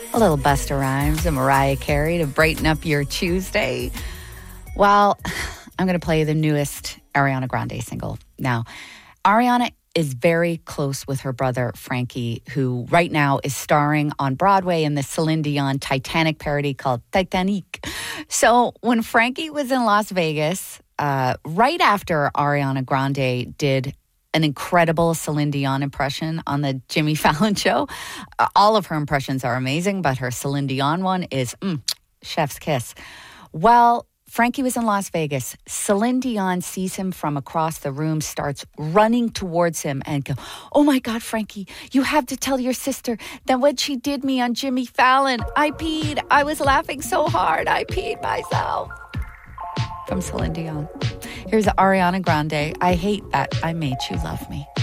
A little Busta Rhymes and Mariah Carey to brighten up your Tuesday. Well, I'm going to play the newest Ariana Grande single. Now, Ariana is very close with her brother, Frankie, who right now is starring on Broadway in the Celine Dion Titanic parody called Titanic. So when Frankie was in Las Vegas, right after Ariana Grande did an incredible Celine Dion impression on the Jimmy Fallon show. All of her impressions are amazing, but her Celine Dion one is chef's kiss. Well, Frankie was in Las Vegas. Celine Dion sees him from across the room, starts running towards him and go, "Oh my God, Frankie, you have to tell your sister that when she did me on Jimmy Fallon, I peed. I was laughing so hard, I peed myself." From Celine Dion. Here's Ariana Grande. I hate that I made you love me.